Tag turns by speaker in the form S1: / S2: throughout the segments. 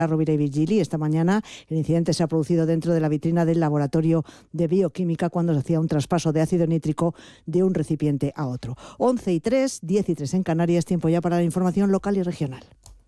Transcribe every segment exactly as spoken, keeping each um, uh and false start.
S1: Rovira y Virgili. Esta mañana el incidente se ha producido dentro de la vitrina del laboratorio de bioquímica cuando se hacía un traspaso de ácido nítrico de un recipiente a otro. once y tres, diez y tres en Canarias, tiempo ya para la información local y regional.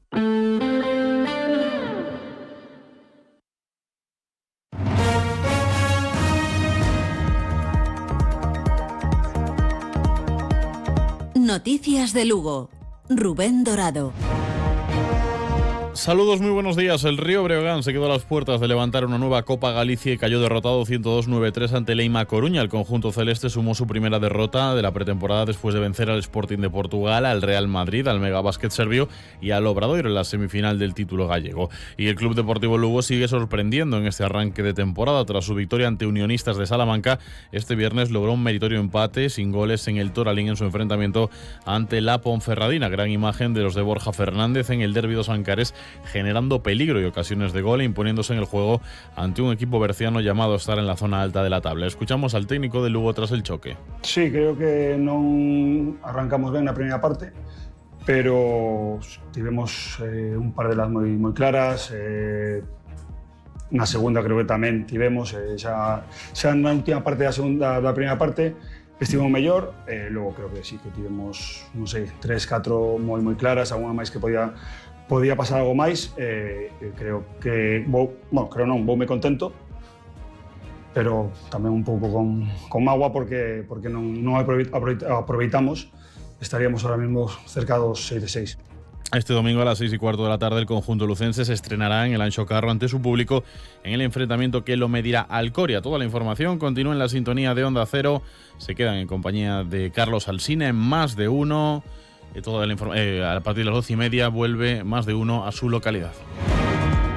S2: Noticias de Lugo. Rubén Dorado.
S3: Saludos, muy buenos días. El Río Breogán se quedó a las puertas de levantar una nueva Copa Galicia y cayó derrotado ciento dos noventa y tres ante Leima Coruña. El conjunto celeste sumó su primera derrota de la pretemporada después de vencer al Sporting de Portugal, al Real Madrid, al Megabásquet serbio y al Obradoiro en la semifinal del título gallego. Y el Club Deportivo Lugo sigue sorprendiendo en este arranque de temporada. Tras su victoria ante Unionistas de Salamanca, este viernes logró un meritorio empate sin goles en el Toralín en su enfrentamiento ante la Ponferradina. Gran imagen de los de Borja Fernández en el derbi dos Ancares, generando peligro y ocasiones de gol e imponiéndose en el juego ante un equipo berciano llamado a estar en la zona alta de la tabla. Escuchamos al técnico de Lugo tras el choque.
S4: Sí, creo que non arrancamos ben na primeira parte, pero tivemos eh, un par de las moi, moi claras. Eh, na segunda creo que tamén tivemos, eh, xa, xa na última parte da segunda da primeira parte estivemos mellor, eh, logo creo que sí que tivemos, non sei, tres, catro moi moi claras, alguna máis que podía podía pasar algo máis. Eh, creo que vou, bueno, creo non, voume contento, pero tamén un pouco con, con magua porque, porque non, non aproveitamos, estaríamos ahora mismo cerca dos seis de seis.
S3: Este domingo a las seis y cuarto de la tarde el conjunto lucense se estrenará en el Anxo Carro ante su público en el enfrentamiento que lo medirá al Coria. Toda la información continúa en la sintonía de Onda Cero. Se quedan en compañía de Carlos Alsina en Más de Uno. Toda la inform- eh, a partir de las doce y media vuelve Más de Uno a su localidad.